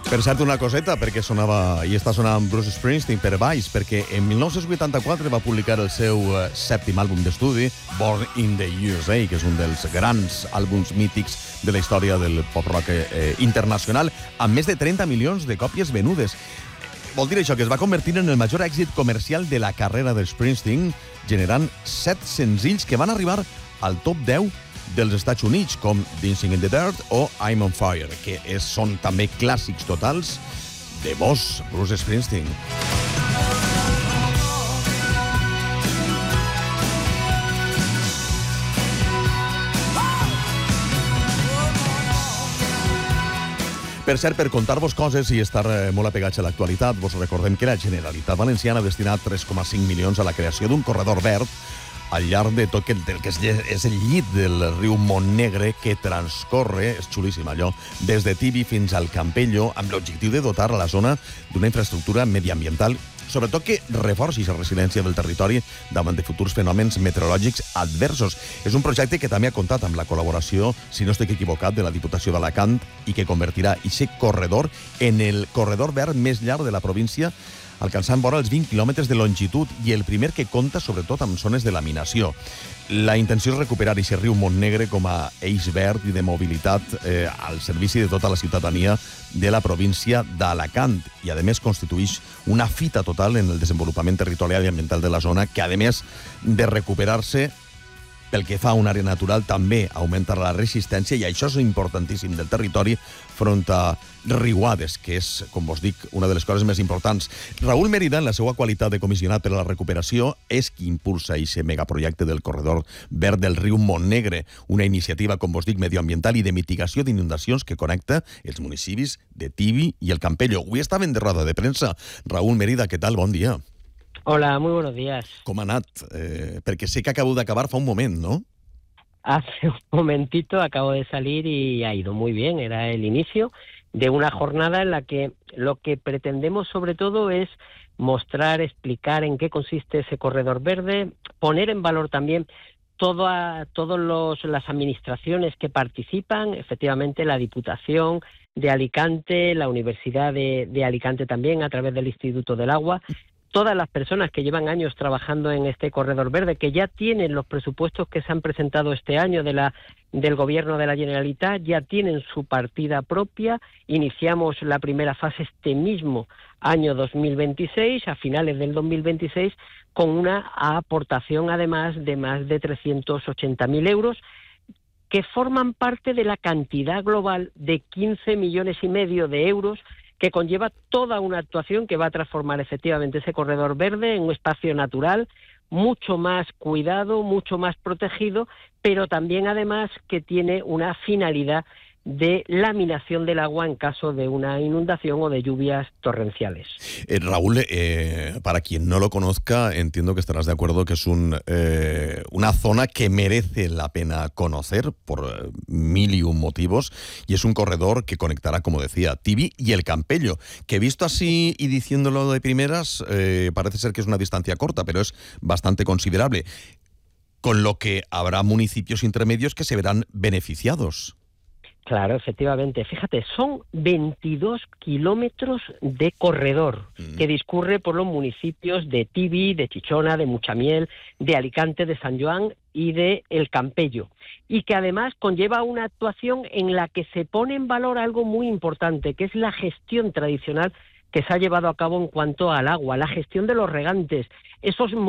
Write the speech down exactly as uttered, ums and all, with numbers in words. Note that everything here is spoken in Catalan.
Per cert, una coseta, perquè sonava, i està sonant Bruce Springsteen per baix, perquè en mil nou-cents vuitanta-quatre va publicar el seu eh, sèptim àlbum d'estudi, Born in the U S A, que és un dels grans àlbums mítics de la història del pop-rock eh, internacional, amb més de trenta milions de còpies venudes. Vol dir això, que es va convertir en el major èxit comercial de la carrera de Springsteen, generant set senzills que van arribar al top deu dels Estats Units, com Dancing in the Dirt o I'm on Fire, que és, són també clàssics totals de vos, Bruce Springsteen. Per cert, per contar-vos coses i estar eh, molt apegats a l'actualitat, vos recordem que la Generalitat Valenciana ha destinat tres coma cinc milions a la creació d'un corredor verd al llarg de tot el que és, és el llit del riu Montnegre, que transcorre, és xulíssim allò, des de Tibi fins al Campello, amb l'objectiu de dotar a la zona d'una infraestructura mediambiental, sobretot que reforci la resiliència del territori davant de futurs fenòmens meteorològics adversos. És un projecte que també ha comptat amb la col·laboració, si no estic equivocat, de la Diputació d'Alacant i que convertirà aquest corredor en el corredor verd més llarg de la província, alcançant vora els vint quilòmetres de longitud i el primer que compta sobretot amb zones de laminació. La intenció és recuperar aquest riu Montnegre com a eix verd i de mobilitat eh, al servici de tota la ciutadania de la província d'Alacant i, a més, constitueix una fita total en el desenvolupament territorial i ambiental de la zona que, a més de recuperar-se, pel que fa a una àrea natural, també augmenta la resistència, i això és importantíssim del territori front a riuades, que és, com vos dic, una de les coses més importants. Raül Mérida, en la seva qualitat de comissionat per a la recuperació, és qui impulsa aquest megaprojecte del corredor verd del riu Montnegre, una iniciativa, com vos dic, medioambiental i de mitigació d'inundacions que connecta els municipis de Tibi i el Campello. Avui estaven de roda de premsa. Raül Mérida, què tal? Bon dia. Hola, muy buenos días. Com ha anat? Eh, perquè sé que acabo d'acabar fa un moment, ¿no? Hace un momentito acabo de salir y ha ido muy bien. Era el inicio de una jornada en la que lo que pretendemos sobre todo es mostrar, explicar en qué consiste ese corredor verde, poner en valor también todas todos los las administraciones que participan, efectivamente la Diputación de Alicante, la Universidad de, de Alicante también, a través del Instituto del Agua, todas las personas que llevan años trabajando en este corredor verde, que ya tienen los presupuestos que se han presentado este año de la del Gobierno de la Generalitat, ya tienen su partida propia. Iniciamos la primera fase este mismo año dos mil veintiséis, a finales del dos mil veintiséis, con una aportación además de más de trescientos ochenta mil euros, que forman parte de la cantidad global de quince millones y medio de euros que conlleva toda una actuación que va a transformar efectivamente ese corredor verde en un espacio natural mucho más cuidado, mucho más protegido, pero también además que tiene una finalidad de laminación del agua en caso de una inundación o de lluvias torrenciales. Eh, Raúl, eh, para quien no lo conozca, entiendo que estarás de acuerdo que es un, eh, una zona que merece la pena conocer por eh, mil y un motivos, y es un corredor que conectará, como decía, Tibi y el Campello, que visto así y diciéndolo de primeras, eh, parece ser que es una distancia corta, pero es bastante considerable, con lo que habrá municipios intermedios que se verán beneficiados. Claro, efectivamente. Fíjate, son veintidós kilómetros de corredor mm. que discurre por los municipios de Tibi, de Chichona, de Muchamiel, de Alicante, de San Joan y de El Campello. Y que además conlleva una actuación en la que se pone en valor algo muy importante, que es la gestión tradicional que se ha llevado a cabo en cuanto al agua, la gestión de los regantes, esos